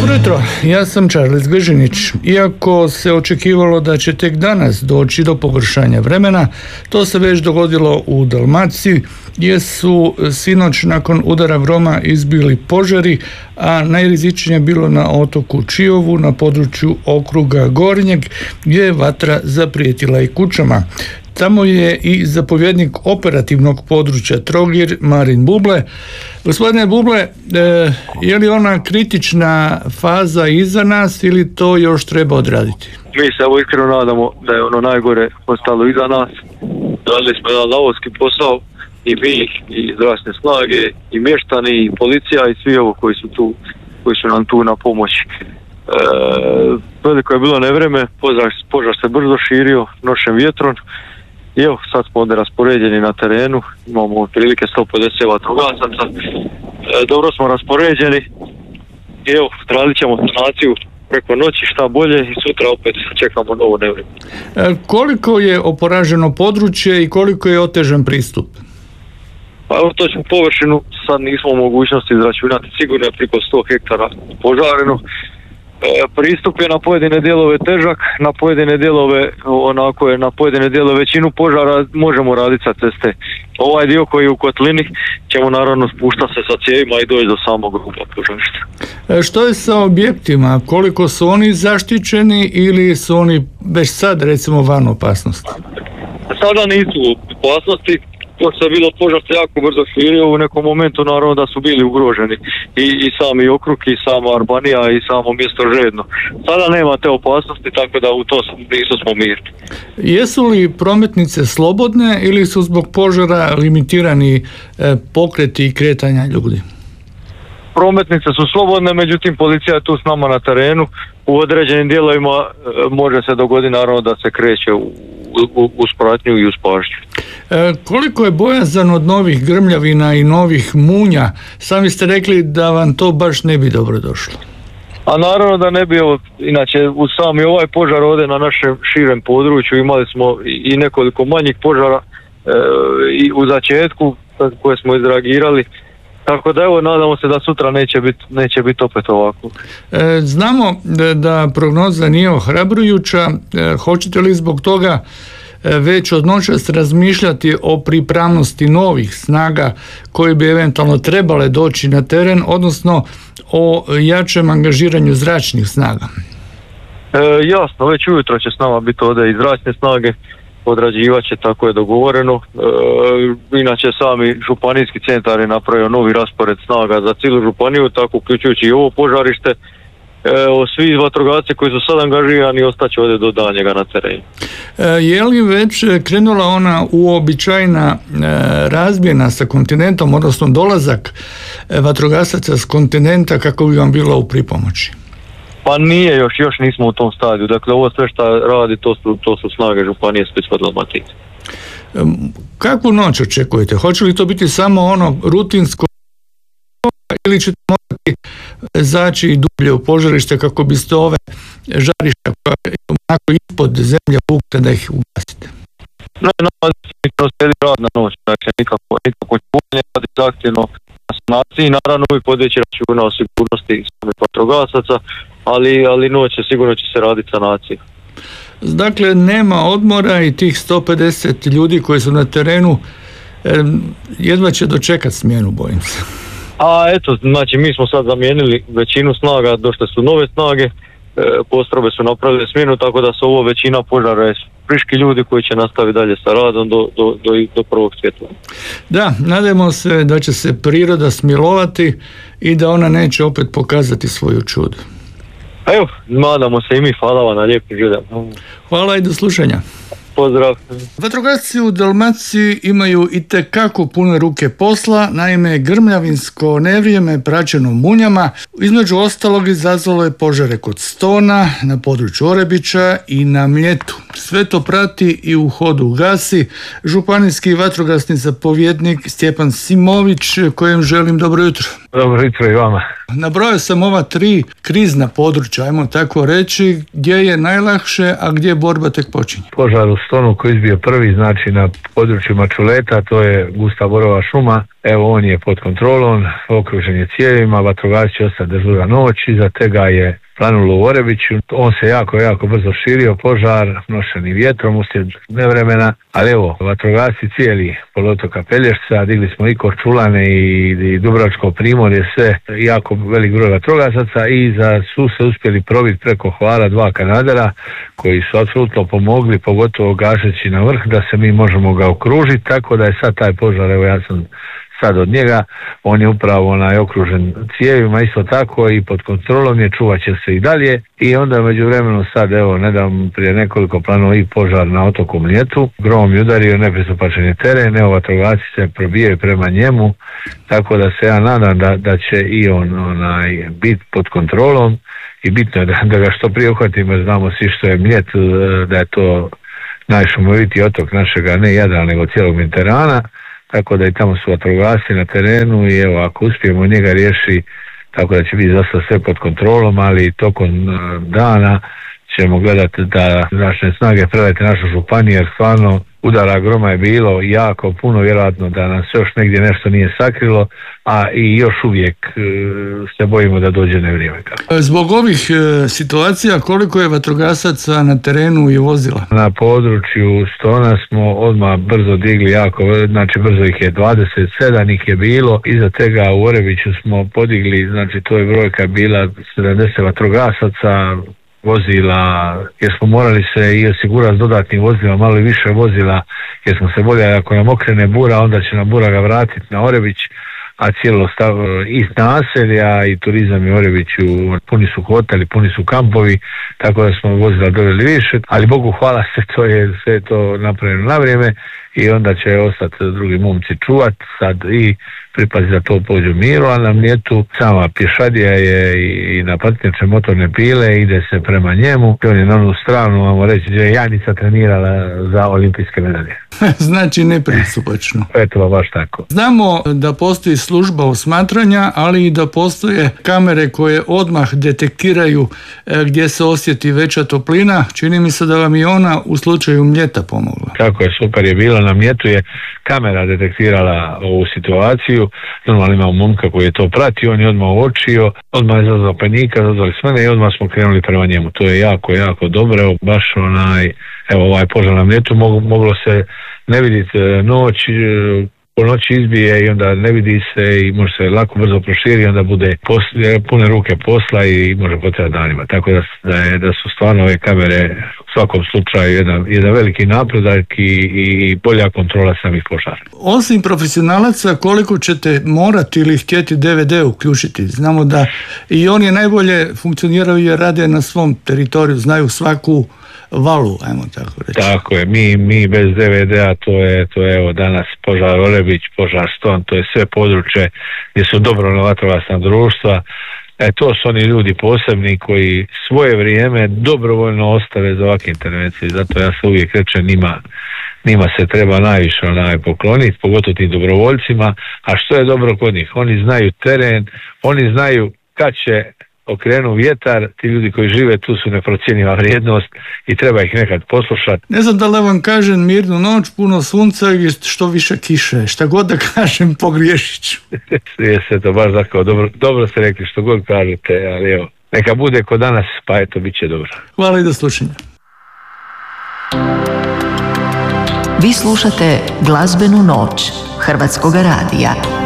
Dobro jutro, ja sam Charles Gležinić. Iako se očekivalo da će tek danas doći do pogoršanja vremena, to se već dogodilo u Dalmaciji, gdje su sinoć nakon udara groma izbili požari, a najrizičnije je bilo na otoku Čiovu na području okruga Gornjeg, gdje je vatra zaprijetila i kućama. Tamo je i zapovjednik operativnog područja Trogir, Marin Buble. Gospodine Buble, je li ona kritična faza iza nas ili to još treba odraditi? Mi se evo iskreno nadamo da je ono najgore ostalo iza nas. Radili smo jedan lavovski posao i mi, i zdravstvene snage, i mještani, i policija, i svi ovo koji su nam tu na pomoć. Veliko je bilo nevreme, požar se brzo širio noćnim vjetrom. I evo, sad smo ovdje raspoređeni na terenu, imamo otprilike 150 vatrogasaca, dobro smo raspoređeni i evo, radit ćemo sanaciju preko noći šta bolje i sutra opet čekamo novo nevrijeme. Koliko je oporaženo područje i koliko je otežan pristup? Pa evo, točnu površinu sad nismo u mogućnosti izračunati, sigurno je preko 100 hektara požareno. Pristup je na pojedine dijelove težak, na pojedine dijelove na pojedine dijelove većinu požara možemo raditi sa ceste. Ovaj dio koji je u kotlini ćemo naravno spuštati se sa cijevima i doći do samog grupa požarišta. Što je sa objektima? Koliko su oni zaštićeni ili su oni već sad recimo van opasnosti? Sada nisu u opasnosti. Pošto je bilo požar se jako brzo širio, u nekom momentu naravno da su bili ugroženi i sami okrug, i sama Arbanija, i samo mjesto Žedno. Sada nema te opasnosti, tako da u to nisu smo mirni. Jesu li prometnice slobodne ili su zbog požara limitirani pokreti i kretanja ljudi? Prometnice su slobodne, međutim policija je tu s nama na terenu. U određenim dijelovima može se dogoditi naravno da se kreće uz pratnju i uz pažnju. Koliko je bojazan od novih grmljavina i novih munja? Sami ste rekli da vam to baš ne bi dobro došlo. A naravno da ne bi, inače u sami ovaj požar ovdje na našem širem području imali smo i nekoliko manjih požara i u začetku koje smo izreagirali. Tako da evo, nadamo se da sutra neće biti opet ovako. Znamo da prognoza nije ohrabrujuća. Hoćete li zbog toga već od noćas razmišljati o pripravnosti novih snaga koji bi eventualno trebale doći na teren, odnosno o jačem angažiranju zračnih snaga? Jasno, već ujutro će s nama biti ovdje i zračne snage, odrađivat će, tako je dogovoreno. Inače sami županijski centar je napravio novi raspored snaga za cijelu županiju, tako uključujući i ovo požarište. Svi vatrogasci koji su sad angažirani ostaće ovdje do danjega na terenu. Je li već krenula ona uobičajena razmjena sa kontinentom, odnosno dolazak vatrogasaca s kontinenta kako bi vam bilo u pripomoći? Pa nije još nismo u tom stadiju. Dakle, ovo sve što radi to su snage županije Splitsko-Dalmatinske. Kakvu noć očekujete? Hoće li to biti samo ono rutinsko ili ćete morati zaći i dublje u požarište kako biste ove žarišta koja je onako ispod zemlje vukle da ih ugasite? Ne, definitivno slijedi radna noć, dakle nikako čuvanje, raditi zahtjevno na sanaciji, naravno uvijek vodeći računa o sigurnosti samih vatrogasaca, ali noć sigurno će se raditi sanacija. Dakle, nema odmora i tih 150 ljudi koji su na terenu jedva će dočekati smjenu, bojim se. A eto, znači mi smo sad zamijenili većinu snaga, došle su nove snage, postrojbe su napravile smjenu, tako da su ovo većina požara friški ljudi koji će nastaviti dalje sa radom do prvog svjetla. Da, nadajmo se da će se priroda smilovati i da ona neće opet pokazati svoju čudu. Evo, nadamo se i mi, hvala vam na lijepim željama. Hvala i do slušanja. Pozdrav. Vatrogasci u Dalmaciji imaju itekako pune ruke posla, naime grmljavinsko nevrijeme praćeno munjama između ostalog izazvalo je požare kod Stona, na području Orebića i na Mljetu. Sve to prati i u hodu gasi županijski vatrogasni zapovjednik Stjepan Simović, kojem želim dobro jutro. Dobro jutro i vama. Nabrojao sam ova 3 krizna područja, ajmo tako reći, gdje je najlakše, a gdje borba tek počinje. Požar u Stonu koji je izbio prvi, znači na području Mačuleta, to je gusta borova šuma. Evo, on je pod kontrolom, okružen je cijevima, vatrogasci će ostati dežura noć, iza tega je planulo u Orebiću. On se jako brzo širio, požar, nošeni vjetrom uslijed nevremena, ali evo, vatrogasci cijeli poluotoka Pelješca, digli smo i Korčulane i Dubrovačko primorje, sve jako velik broj vatrogasaca i su se uspjeli probiti preko Hvara 2 kanadera koji su apsolutno pomogli, pogotovo gašeći na vrh, da se mi možemo ga okružiti, tako da je sad taj požar, evo ja sam sad od njega, on je upravo okružen cijevima, isto tako i pod kontrolom je, čuvat će se i dalje. I onda međuvremeno sad, evo, nedavno prije nekoliko planova i požar na otoku Mljetu, grom je udario nepristupačan je teren, evo, vatrogasci se probijaju prema njemu, tako da se ja nadam da će i on biti pod kontrolom i bitno je da ga što prije uhvatimo, jer znamo svi što je Mljet, da je to najšumovitiji otok našega, ne Jadrana, nego cijelog Mediterana. Tako da i tamo su vatrogasci na terenu i evo, ako uspijemo njega riješi, tako da će biti zaista sve pod kontrolom, ali tokom dana ćemo gledati da naše snage prelete našu županiju, jer stvarno udara groma je bilo jako puno, vjerojatno da nas još negdje nešto nije sakrilo, a i još uvijek se bojimo da dođe nevrijeme. Zbog ovih situacija, koliko je vatrogasaca na terenu i vozila? Na području Stona smo odmah brzo digli znači brzo ih je 27 ih je bilo, iza tega u Orebiću smo podigli, znači to je brojka bila 70 vatrogasaca, vozila, jer smo morali se i osigurati dodatnim vozilima, malo i više vozila, jer smo se boljeli ako nam okrene bura, onda će nam bura ga vratiti na Orebić, a cijelo iz naselja i turizam i Orebiću, puni su hoteli, puni su kampovi, tako da smo vozila doveli više, ali Bogu hvala sve je to napravljeno na vrijeme i onda će ostati drugi momci čuvat sad i pripazi da to pođe u miru, a na Mljetu sama pješadija je i na patnjače motorne pile, ide se prema njemu, on je na onu stranu, vamo reći, gdje je Janica trenirala za olimpijske medalje. Znači nepristupačno. Eto, baš tako. Znamo da postoji služba osmatranja, ali i da postoje kamere koje odmah detektiraju gdje se osjeti veća toplina. Čini mi se da vam i ona u slučaju Mljeta pomogla. Tako je, super je bilo. Na Mljetu je kamera detektirala ovu situaciju. Normalno imamo momka koji je to pratio, on je odmah uočio, odmah je izazvao panika, zazvali sve mene i odmah smo krenuli prema njemu. To je jako dobro. Evo, baš ovaj požar na Mljetu moglo se ne vidjeti noć, po noći izbije i onda ne vidi se i može se lako brzo proširi, onda bude pune ruke posla i može potrajati danima. Tako da su stvarno ove kamere u svakom slučaju jedan veliki napredak i bolja kontrola samih požara. Osim profesionalaca, koliko ćete morati ili htjeti DVD uključiti? Znamo da i oni najbolje funkcioniraju jer rade na svom teritoriju, znaju svaku valu, ajmo tako reći. Tako je, mi bez DVD-a, to je evo danas požar Orebić, požar Ston, to je sve područje gdje su dobrovoljna vatrogasna društva. To su oni ljudi posebni koji svoje vrijeme dobrovoljno ostave za ovakve intervencije, zato ja se uvijek rečem njima se treba najviše pokloniti, pogotovo tim dobrovoljcima, a što je dobro kod njih? Oni znaju teren, oni znaju kad će okrenu vjetar, ti ljudi koji žive tu su neprocjenjiva vrijednost i treba ih nekad poslušati. Ne znam da li vam kažem mirnu noć, puno sunca i što više kiše, šta god da kažem pogriješit ću. Jeste to baš tako, dobro ste rekli što god kažete, ali evo, neka bude ko danas, pa eto, bit će dobro. Hvala i do slušanja. Vi slušate Glazbenu noć Hrvatskoga radija.